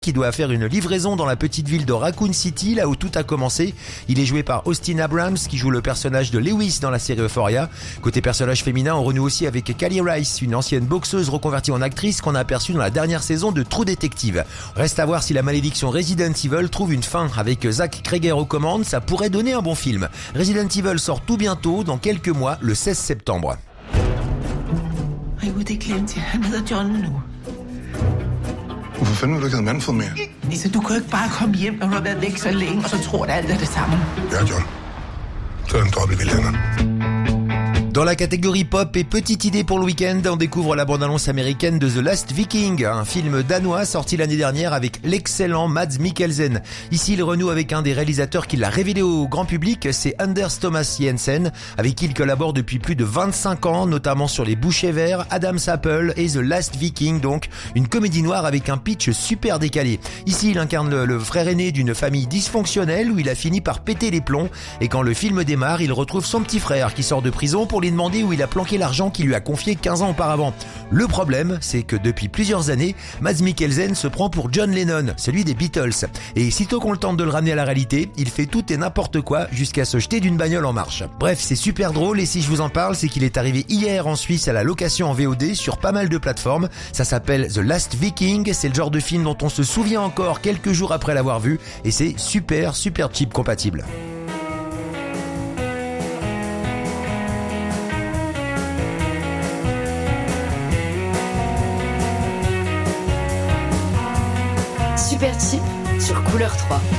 qui doit faire une livraison dans la petite ville de Raccoon City, là où tout a commencé. Il est joué par Austin Abrams, qui joue le personnage de Lewis dans la série Euphoria. Côté personnage féminin, on renoue aussi avec Callie Rice, une ancienne boxeuse reconvertie en actrice qu'on a aperçue dans la dernière saison de True Detective. Reste à voir si la malédiction Resident Evil trouve une fin. Avec Zach Cregger aux commandes, ça pourrait donner un bon film. Resident Evil sort tout bientôt, dans quelques mois, le 16 septembre. Han hedder John nu. Hvorfor fanden vil du ikke have Manfred mere? Nisse, du kan jo ikke bare komme hjem, når du har været væk så længe, og så tror du alt er det samme. Ja, John. Så er den dobbelt vildt hænder. Dans la catégorie pop et petite idée pour le week-end, on découvre la bande-annonce américaine de The Last Viking, un film danois sorti l'année dernière avec l'excellent Mads Mikkelsen. Ici, il renoue avec un des réalisateurs qui l'a révélé au grand public, c'est Anders Thomas Jensen, avec qui il collabore depuis plus de 25 ans, notamment sur Les Bouchers Verts, Adam's Apple et The Last Viking, donc une comédie noire avec un pitch super décalé. Ici, il incarne le frère aîné d'une famille dysfonctionnelle où il a fini par péter les plombs, et quand le film démarre, il retrouve son petit frère qui sort de prison pour lui demander où il a planqué l'argent qu'il lui a confié 15 ans auparavant. Le problème, c'est que depuis plusieurs années, Mads Mikkelsen se prend pour John Lennon, celui des Beatles. Et sitôt qu'on le tente de le ramener à la réalité, il fait tout et n'importe quoi jusqu'à se jeter d'une bagnole en marche. Bref, c'est super drôle et si je vous en parle, c'est qu'il est arrivé hier en Suisse à la location en VOD sur pas mal de plateformes. Ça s'appelle The Last Viking, c'est le genre de film dont on se souvient encore quelques jours après l'avoir vu et c'est super cheap compatible. Super Cheap sur Couleur 3.